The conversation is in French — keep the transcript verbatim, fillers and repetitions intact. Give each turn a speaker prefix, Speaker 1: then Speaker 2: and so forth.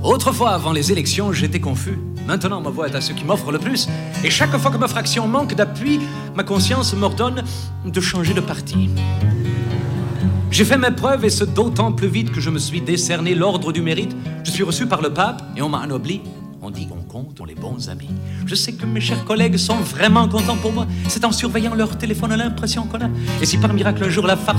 Speaker 1: Autrefois, avant les élections, j'étais confus. Maintenant, ma voix est à ceux qui m'offrent le plus. Et chaque fois que ma fraction manque d'appui, ma conscience m'ordonne de changer de parti. J'ai fait mes preuves et ce d'autant plus vite que je me suis décerné l'ordre du mérite. Je suis reçu par le pape et on m'a anobli. On dit qu'on compte, on les bons amis. Je sais que mes chers collègues sont vraiment contents pour moi. C'est en surveillant leur téléphone l'impression qu'on a. Et si par miracle un jour la farce